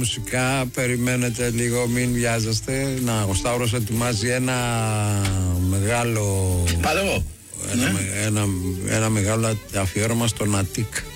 Μουσικά, περιμένετε λίγο, μην βιάζεστε. Ο Σταύρος ετοιμάζει ένα μεγάλο... Παρό. Ένα μεγάλο αφιέρωμα στον Αττικ.